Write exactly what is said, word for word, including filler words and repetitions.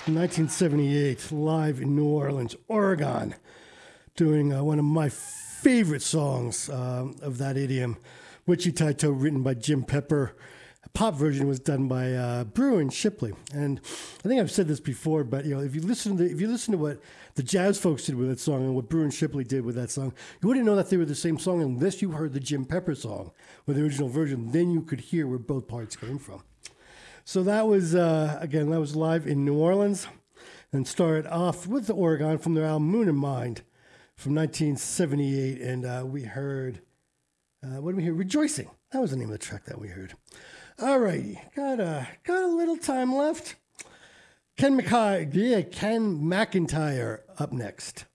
nineteen seventy-eight, live in New Orleans, Oregon, doing uh, one of my favorite songs um, of that idiom, Wichita Toe, written by Jim Pepper. A pop version was done by uh, Bruin Shipley, and I think I've said this before, but you know, if you listen to if you listen to what the jazz folks did with that song and what Bruin Shipley did with that song, you wouldn't know that they were the same song unless you heard the Jim Pepper song with the original version. Then you could hear where both parts came from. So that was, uh, again, that was live in New Orleans, and started off with the Oregon from their album Moon and Mind from nineteen seventy-eight, and uh, we heard, uh, what did we hear? Rejoicing. That was the name of the track that we heard. All righty, got a, got a little time left. Ken McKay, yeah, Ken McIntyre up next.